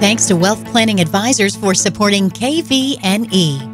Thanks to Wealth Planning Advisors for supporting KVNE.